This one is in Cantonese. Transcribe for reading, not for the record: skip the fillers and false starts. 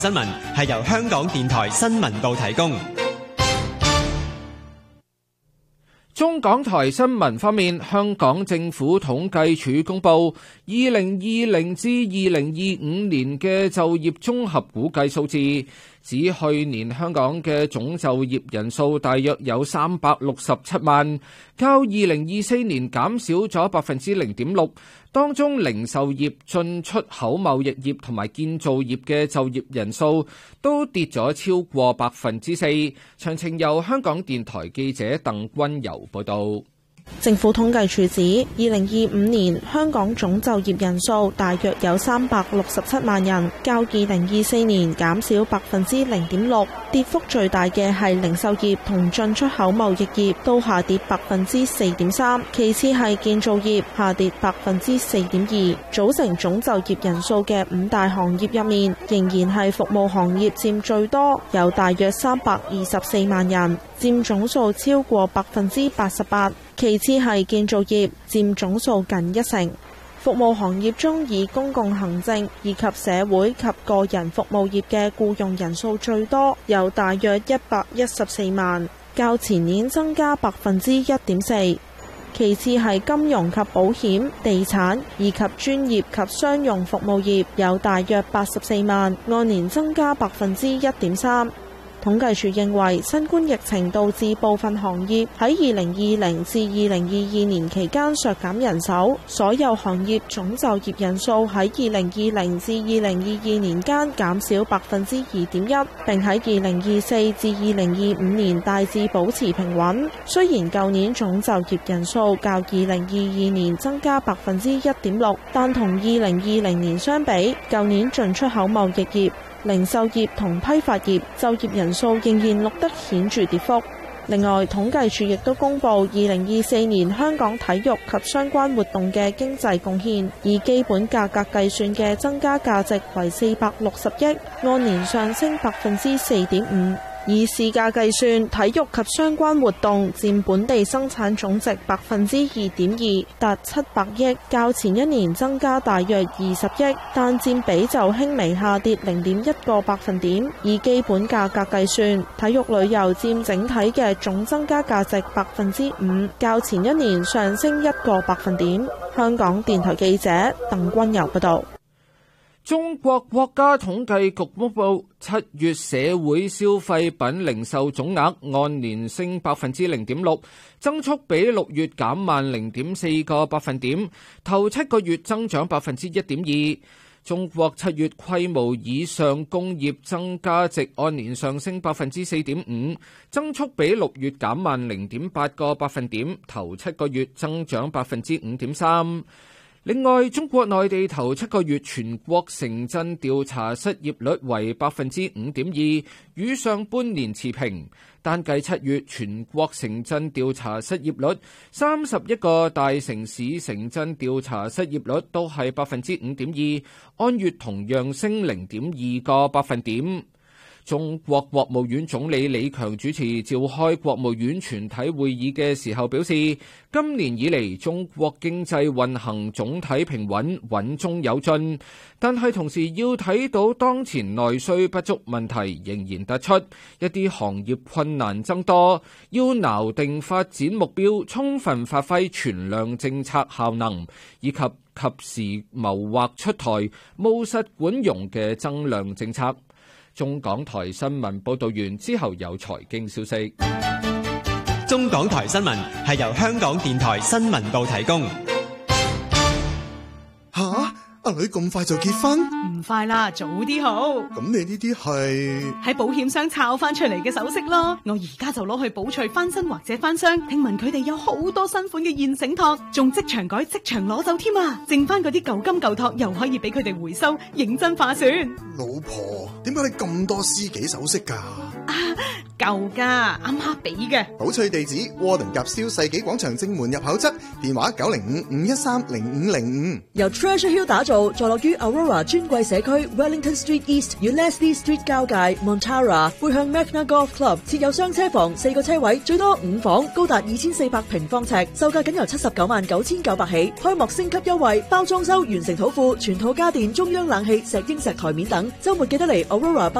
新聞係由香港電台新聞部提供。 中港台新聞方面，香港政府統計處公布2020至2025年嘅就業綜合估計數字，指去年香港嘅總就業人數大約有367萬，較2024年減少咗 0.6%。當中零售業、進出口貿易業同埋建造業嘅就業人數都跌咗超過 4%。詳情由香港電台記者鄧君柔報道。 政府統計處指，2025年香港總就業人數大約有367萬人，較2024年減少 0.6%， 跌幅最大嘅係零售業同進出口貿易業，都下跌 4.3%， 其次係建造業下跌 4.2%。組成總就業人數嘅五大行業入面，仍然係服務行業佔最多，有大約324萬人，佔總數超過 88%。其次係建造業，佔總數近1成。服務行業中以公共行政以及社會及個人服務業嘅僱用人數最多，有大約114萬，較前年增加 1.4%。其次係金融及保險、地產以及專業及商用服務業，有大約84萬，按年增加 1.3%。統計處認為，新冠疫情導致部分行業喺2020至2022年期間削減人手，所有行業總就業人數喺2020至2022年間減少 2.1%， 並喺2024至2025年大致保持平穩。雖然舊年總就業人數較2022年增加 1.6%， 但同2020年相比，舊年進出口貿易業、零售業同批發業就業人數仍然錄得顯著跌幅。另外，統計處亦都公布2024年香港體育及相關活動嘅經濟貢獻，以基本價格計算嘅增加價值為460億，按年上升 4.5%。以市價計算，體育及相關活動佔本地生產總值 2.2%， 達700億，較前一年增加大約20億，但佔比就輕微下跌 0.1個百分點。以基本價格計算，體育旅遊佔整體嘅總增加價值 5%， 較前一年上升1個百分點。香港電台記者鄧君柔報道。 中國國家統計局公布7月社會消費品零售總額按年升 0.6%， 增速比6月減慢 0.4個百分點，頭7個月增長 1.2%。中國7月規模以上工業增加值按年上升 4.5%， 增速比6月減慢 0.8個百分點，頭7個月增長 5.3%。另外，中國內地頭7個月全國城鎮調查失業率為 5.2%， 與上半年持平。單計7月全國城鎮調查失業率，31個大城市城鎮調查失業率都係 5.2%， 按月同樣升 0.2個百分點。中國國務院總理李強主持召開國務院全體會議嘅時候表示，今年以嚟中國經濟運行總體平穩，穩中有進，但係同時要睇到當前內需不足問題仍然突出，一啲行業困難增多，要錨定發展目標，充分發揮全量政策效能，以及時謀劃出台務實管用嘅增量政策。中港台新聞報道完之後有財經消息。 中港台新聞係由香港電台新聞部提供。 吓，阿女咁快就結婚？ 唔快啦，早啲好。 咁你呢啲係喺保險箱抄翻出嚟嘅首飾咯，我而家就攞去寶翠翻新或者翻箱。聽聞佢哋有好多新款嘅現成托，仲即場改即場攞走添啊！剩翻嗰啲舊金舊托又可以俾佢哋回收，認真划算。 老婆，點解你咁多私己首飾㗎？ 舊㗎，阿媽俾嘅。 寶翠地址：窩頓夾燒世紀廣場正門入口側，電話905-513-0505。 由 Treasure Hill 打造，坐落於 Aurora 尊貴社區 Wellington Street East 與 Leslie Street 交界 Montara， 背向 Magna Golf Club， 設有雙車房，4個車位，最多5房，高達2400平方尺，售價僅由799900起，開幕升級優惠，包裝修完成土庫，全套家電、中央冷氣、石英石台面等，週末記得嚟 Aurora